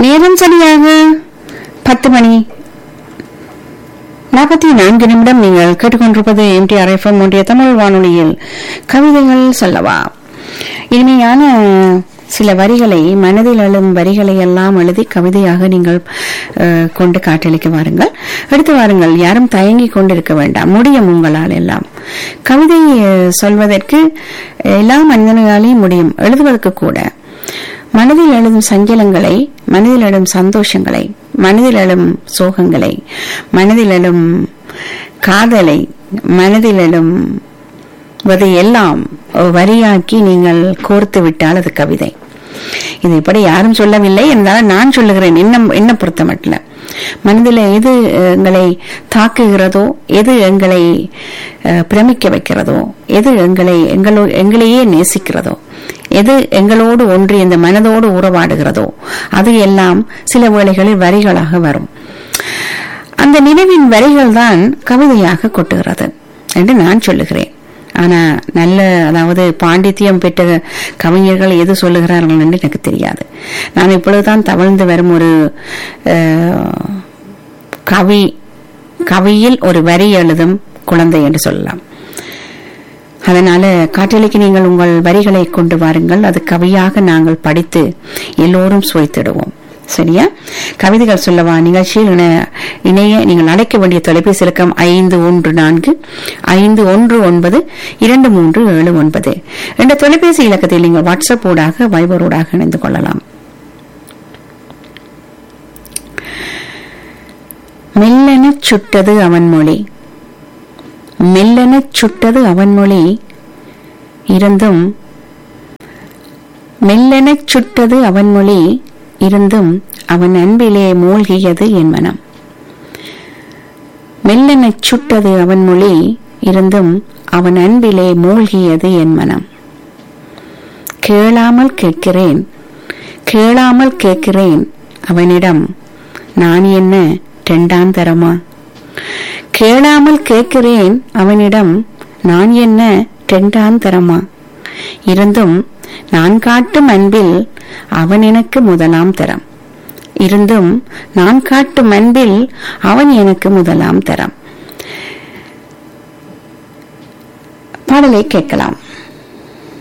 நேரம் சரியாக 10 மணி 44 நிமிடம். நீங்கள் கேட்டுக்கொண்டிருப்பது MTR FM ஒன்றிய தமிழ் வானொலியில் கவிதைகள் சொல்லவா. இனிமையான சில வரிகளை, மனதில் எழும் வரிகளை எல்லாம் எழுதி கவிதையாக நீங்கள் கொண்டு காட்டளிக்க வாருங்கள், எடுத்து வாருங்கள். யாரும் தயங்கி கொண்டிருக்க வேண்டாம், முடியும் உங்களால் எல்லாம். கவிதை சொல்வதற்கு எல்லா மனிதர்களாலையும் முடியும், எழுதுவதற்கு கூட. மனதில் எழுதும் சஞ்சலங்களை, மனதில் எழும் சந்தோஷங்களை, மனதில் எழும் சோகங்களை, மனதில் எழும் காதலை, மனதில் எழும் எல்லாம் வரியாக்கி நீங்கள் கோர்த்து விட்டால் அது கவிதை. இது இப்படி யாரும் சொல்லவில்லை என்றால் நான் சொல்லுகிறேன். என்ன பொறுத்த மட்டும் மனதில் எது எங்களை தாக்குகிறதோ, எது எங்களை பிரமிக்க வைக்கிறதோ, எது எங்களையே நேசிக்கிறதோ, எது எங்களோடு ஒன்றி இந்த மனதோடு உறவாடுகிறதோ, அது எல்லாம் சில வேளைகளில் வரிகளாக வரும். அந்த நினைவின் வரிகள் தான் கவிதையாக கொட்டுகிறது என்று நான் சொல்லுகிறேன். ஆனா நல்ல, அதாவது பாண்டித்யம் பெற்ற கவிஞர்கள் எது சொல்லுகிறார்கள் என்று எனக்கு தெரியாது. நான் இப்பொழுதுதான் தவழ்ந்து வரும் ஒரு கவியில் ஒரு வரி எழுதும் குழந்தை என்று சொல்லலாம். அதனால காற்றலைக்கு நீங்கள் உங்கள் வரிகளை கொண்டு வாருங்கள், அது கவியாக நாங்கள் படித்து எல்லோரும் சுவைத்திடுவோம். சரியா? கவிதைகள் சொல்லவா நிகழ்ச்சியில் இணைய நீங்கள் அழைக்க வேண்டிய தொலைபேசி இலக்கம் 5145192379 என்ற தொலைபேசி இலக்கத்தில் நீங்கள் வாட்ஸ்அப் ஊடாக, வைபர் ஊடாக இணைந்து கொள்ளலாம். மெல்லெனச் சுட்டது அவன் மொழி, மெல்லெனச் சுட்டது அவன் மொழி இருந்தும், மெல்லெனச் சுட்டது அவன் மொழி இருந்தும் அவன் அன்பிலே மூழ்கியது என் மனம். மெல்லெனச் சுட்டது அவன் மொழி இருந்தும் அவன் அன்பிலே மூழ்கியது என் மனம். கேளாமல் கேட்கிறேன், கேளாமல் கேட்கிறேன் அவனிடம், நான் என்ன இரண்டாந்தரமா? கேளாமல் கேட்கிறேன் அவனிடம், நான் என்ன இரண்டாந்தரமா? இருந்தும் நான் காட்டும் அன்பில் அவன் எனக்கு முதலாம் தரம். இருந்தும் நான் காட்டும் அன்பில் அவன் எனக்கு முதலாம் தரம். பாடலை கேட்கலாம்.